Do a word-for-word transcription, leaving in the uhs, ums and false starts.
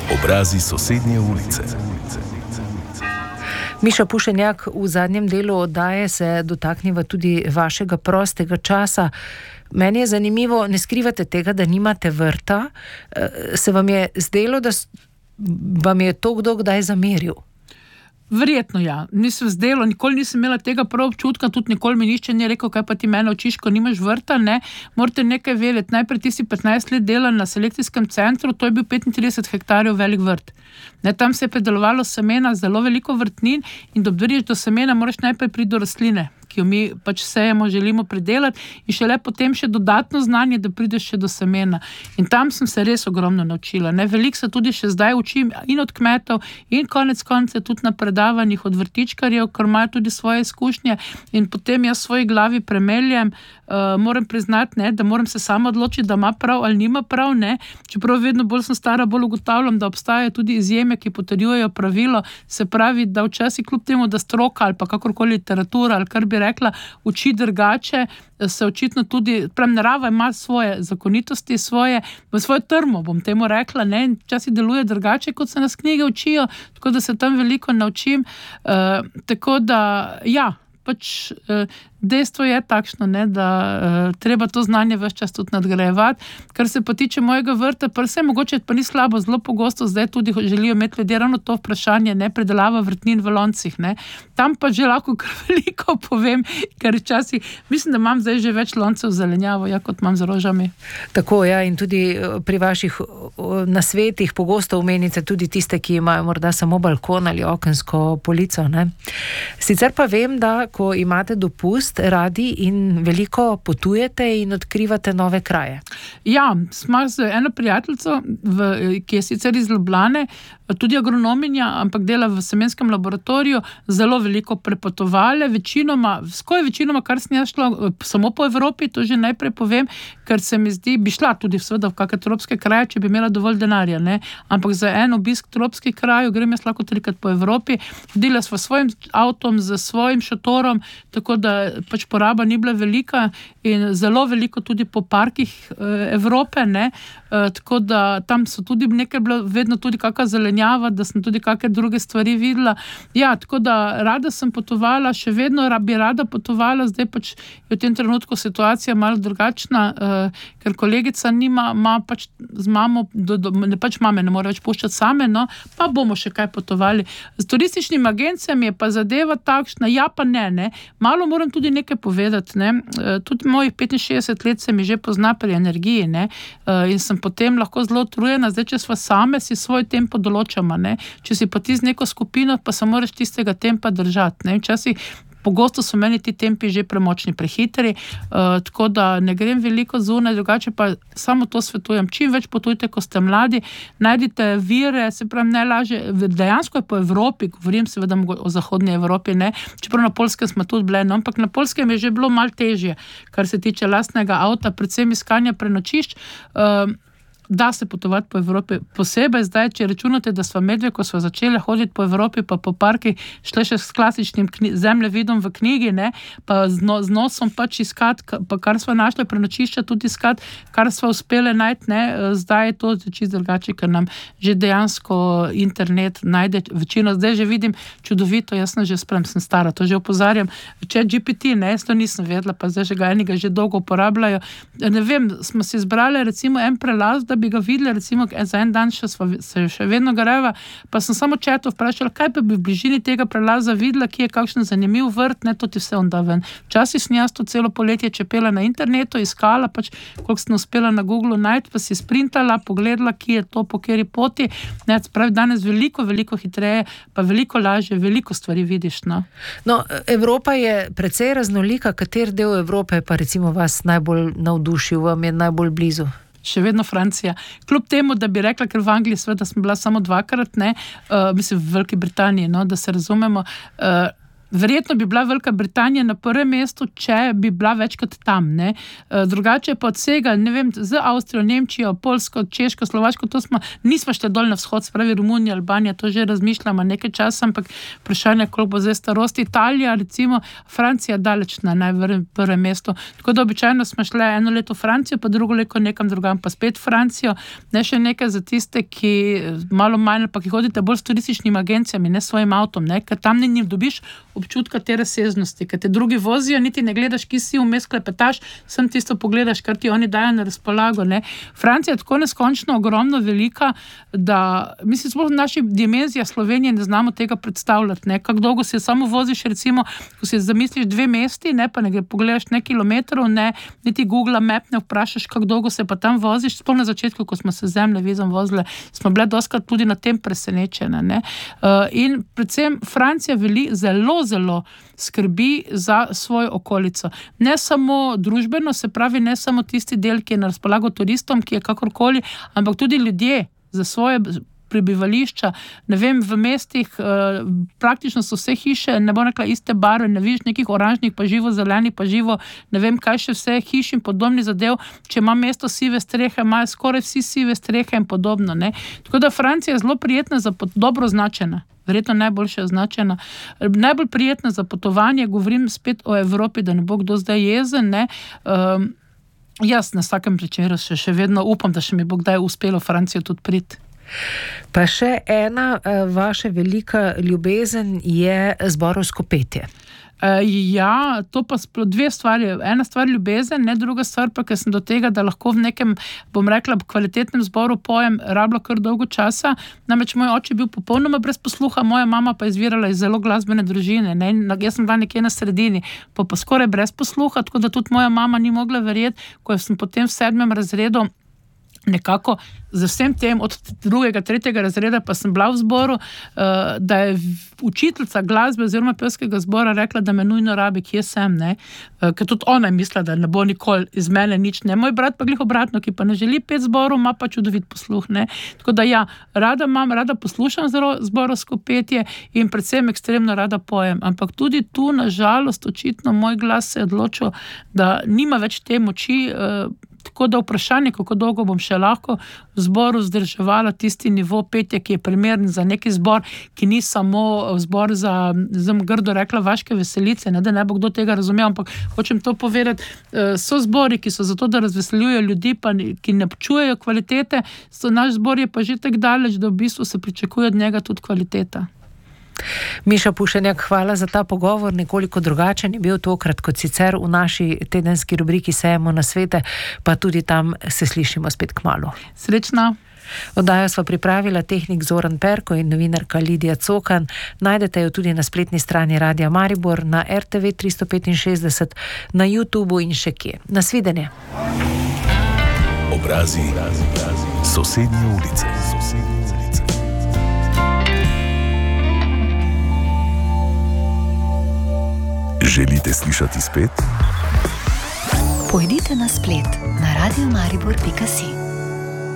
Obrazi sosednje ulice. Miša Pušenjak, v zadnjem delu oddaje se dotakniva tudi vašega prostega časa. Meni je zanimivo, ne skrivate tega, da nimate vrta. Se vam je zdelo, da vam je to kdo kdaj zameril? Verjetno ja, nisem zdelo, nikoli nisem imela tega prav občutka, tudi nikoli mi nišče ni rekel, kaj pa ti mene učiš, ko nimaš vrta, ne, morate nekaj vedeti, najprej ti si petnajst let delal na selekcijskem centru, to je bil petintrideset hektarjev velik vrt. Ne, tam se je predelovalo semena, zelo veliko vrtnin in da obdržiš do semena, moraš najprej priti do rastline, ki jo mi pač sejemo, želimo predelati in šele potem še dodatno znanje, da prideš še do semena. In tam sem se res ogromno naučila. Ne, veliko se tudi še zdaj učim in od kmetov in konec konca tudi na predavanjih od vrtičkarjev, ker imajo tudi svoje izkušnje in potem jaz svoji glavi premeljem, uh, moram priznati, ne, da moram se sama odločiti, da ima prav ali nima prav, ne, čeprav vedno bolj sem stara, bolj ugotavljam, da obstajajo tudi izjeme, ki potrjujejo pravilo, se pravi, da včasih kljub temu, da stroka ali pa kakorkoli literatura ali kar bi rekla, uči drugače, se očitno tudi, prav narava ima svoje zakonitosti, svoje, svoje trmo, bom temu rekla, ne, in včasih deluje drugače, kot se nas knjige učijo, tako da se tam veliko naučim, uh, tako da, ja, pač uh, dejstvo je takšno, ne, da uh, treba to znanje ves čas tudi nadgrajevati. Kar se pa tiče mojega vrta, pa vse mogoče pa ni slabo, zelo pogosto zdaj tudi želijo imeti ljudje ravno to vprašanje, ne, predelava vrtnin v loncih, ne. Tam pa že lahko kar veliko povem, ker včasih, mislim, da imam zdaj že več loncev zelenjavo, ja, kot imam z rožami. Tako, ja, in tudi pri vaših nasvetih pogosto omenite tudi tiste, ki imajo morda samo balkon ali okensko polico, ne. Sicer pa vem, da ko imate dopust, radi in veliko potujete in odkrivate nove kraje. Ja, smo z eno prijateljico, v, ki je sicer iz Ljubljane, tudi agronominja, ampak dela v semenskem laboratoriju, zelo veliko prepotovali, večinoma, skoj večinoma, kar sem jaz šla samo po Evropi, to že najprej povem, ker se mi zdi, bi šla tudi seveda v kakšne tropske kraje, če bi imela dovolj denarja, ne, ampak za en obisk tropskih krajev grem jaz lahko trikrat po Evropi, hodila sva svojim avtom, z svojim šotorom, tako da pač poraba ni bila velika in zelo veliko tudi po parkih e, Evrope, ne, e, tako da tam so tudi nekaj bilo, vedno tudi kakšna zelenjava, da sem tudi kakšne druge stvari videla. Ja, tako da rada sem potovala, še vedno bi rada potovala, zdaj pač je v tem trenutku situacija malo drugačna, e, ker kolegica nima, ima pač z mamo, do, do, ne pač mame ne more več puščati same, no, pa bomo še kaj potovali. Z turističnimi agencijami je pa zadeva takšna, ja pa ne, ne, malo moram tudi nekaj povedati, ne, tudi mojih petinšestdeset let se mi že pozna pri energiji, ne, in sem potem lahko zelo utrujena, zdaj, če sva same, si svoj tempo določamo, ne, če si pa ti z neko skupino, pa se moraš tistega tempa držati, ne, včasih pogosto so meni ti tempi že premočni, prehitri, uh, tako da ne grem veliko zunaj, drugače pa samo to svetujem. Čim več potujte, ko ste mladi, najdite vire, se pravi najlažje, dejansko je po Evropi, govorim seveda o zahodni Evropi, ne, čeprav na Poljskem smo tudi bile, no, ampak na Poljskem je že bilo malo težje, kar se tiče lastnega avta, predvsem iskanja prenočišč, uh, da se potovati po Evropi. Posebej zdaj, če računate, da sva medve, ko sva začeli hoditi po Evropi, pa po parkih, šle še s klasičnim kni- zemljevidom v knjigi, ne, pa z, no, z nosom pač iskati, pa kar sva našli prenočišča tudi iskati, kar sva uspele najti, ne, zdaj je to čisto drugače, ker nam že dejansko internet najde večino. Zdaj že vidim čudovito, jaz sem že sprem, sem stara, to že opozarjam. Chat G P T, ne, jaz to nisem vedela, pa zdaj že ga enega že dolgo uporabljajo. Ne vem, smo si izbrali recimo en prelaz, da bi ga videli, recimo za en dan še sva, se še vedno gareva, pa sem samo četo vprašala, kaj pa bi v bližini tega prelaza videla, ki je kakšen zanimiv vrt, ne, to ti vse onda ven. Včasih sem jaz to celo poletje čepela na internetu, iskala, pač koliko sem uspela na Google najti, pa si sprintala, pogledala, ki je to, po kateri poti, ne, pravi danes veliko, veliko hitreje, pa veliko lažje, veliko stvari vidiš, no. No, Evropa je precej raznolika, kater del Evrope pa recimo vas najbolj navdušil, vam je najbolj blizu? Še vedno Francija. Kljub temu, da bi rekla, ker v Angliji sveda sem bila samo dvakrat, ne, uh, mislim v Veliki Britaniji, no, da se razumemo, uh, verjetno bi bila Velika Britanija na prvem mestu, če bi bila večkrat tam, ne. Drugače pa od vsega, ne vem, z Avstrijo, Nemčijo, Poljsko, Češko, Slovaško, to smo, nismo še dol na vzhod, spravi Romunija, Albanija, to že razmišljamo nekaj časa, ampak vprašanje, koliko bo zdaj starosti. Italija, recimo, Francija daleč na najvrem prvem mestu. Tako da običajno smo šli eno leto v Francijo, pa drugo leto nekam drugam, pa spet Francijo. Ne še nekaj za tiste, ki malo manj, pa ki hodite bolj s turističnimi agencijami, ne s svojim avtom, ne, ker tam ne dobiš občutka te razsežnosti, ker te drugi vozijo, niti ne gledaš, ki si vmes klepetaš, sem tisto pogledaš, kar ti oni dajo na razpolago, ne. Francija je tako neskončno ogromno velika, da mislim, sploh v naši dimenziji Slovenije ne znamo tega predstavljati, ne. Kako dolgo se samo voziš, recimo, ko si zamisliš dve mesti, ne, pa ne pogledaš ne kilometrov, ne, niti Google Map ne vprašaš, kako dolgo se pa tam voziš. Sploh na začetku, ko smo se zemlje vizom vozile, smo bile doskrat tudi na tem presenečene, ne. Uh, in predvsem Francija veli zelo, zelo skrbi za svojo okolico. Ne samo družbeno, se pravi, ne samo tisti del, ki je na razpolago turistom, ki je kakorkoli, ampak tudi ljudje za svoje prebivališča. Ne vem, v mestih uh, praktično so vse hiše, ne bom rekla iste barve, ne vidiš nekih oranžnih, pa živo zeleni, pa živo, ne vem, kaj še vse hiš in podobni zadev. Če ima mesto sive strehe, imajo skoraj vsi sive strehe in podobno, ne. Tako da Francija je zelo prijetna za pot, dobro označena. Verjetno najboljše označena. Najbolj prijetna za potovanje, govorim spet o Evropi, da ne bo kdo zdaj jezen, ne. Um, jaz na vsakem pričeru še, še vedno upam, da še mi bo kdaj uspelo Francijo tudi priti. Pa še ena vaša velika ljubezen je zborovsko petje. Uh, ja, to pa dve stvari. Ena stvar ljubezen, ne druga stvar pa, ker sem do tega, da lahko v nekem, bom rekla, kvalitetnem zboru pojem, rabila kar dolgo časa. Namreč moj oče je bil popolnoma brez posluha, moja mama pa je izvirala iz zelo glasbene družine, ne? Jaz sem bila nekje na sredini, pa pa skoraj brez posluha, tako da tudi moja mama ni mogla verjeti, ko sem potem v sedmem razredu nekako z vsem tem od drugega, tretjega razreda pa sem bila v zboru, da je učiteljica glasbe oziroma pevskega zbora rekla, da me nujno rabi, kje sem, ne, ker tudi ona je mislila, da ne bo nikoli iz mene nič, ne, moj brat pa glih obratno, ki pa ne želi pet zborov, ima pa čudovit posluh, ne, tako da ja, rada imam, rada poslušam zborovsko petje in predvsem ekstremno rada pojem, ampak tudi tu, na žalost, očitno moj glas se je odločil, da nima več te moči, tako da vprašanje, kako dolgo bom še lahko v zboru vzdrževala tisti nivo petja, ki je primeren za neki zbor, ki ni samo zbor za, zem grdo rekla, vaške veselice, ne, da ne bo kdo tega razumel, ampak hočem to povedati, so zbori, ki so zato, da razveseljujejo ljudi, pa ki ne čujejo kvalitete, so, naš zbor je pa že tak daleč, da v bistvu se pričakuje od njega tudi kvaliteta. Miša Pušenjak, hvala za ta pogovor, nekoliko drugačen je bil tokrat kot sicer v naši tedenski rubriki Sejemo na svete, pa tudi tam se slišimo spet kmalu. Srečno! Oddajo sva pripravila tehnik Zoran Perko in novinarka Lidija Cokan. Najdete jo tudi na spletni strani Radia Maribor, na R T V tristo petinšestdeset, na YouTubu in še kje. Nasvidenje! Obrazi sosednje ulice. Želite slišati spet? Pojdite na splet na radio maribor pika si.